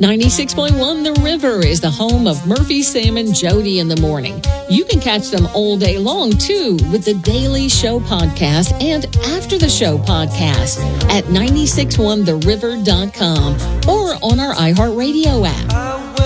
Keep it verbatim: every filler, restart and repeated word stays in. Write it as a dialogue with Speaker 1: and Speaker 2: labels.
Speaker 1: ninety-six point one The River is the home of Murphy, Sam, and Jody in the morning. You can catch them all day long, too, with the Daily Show podcast and After the Show podcast at nine six one the river dot com or on our iHeartRadio app.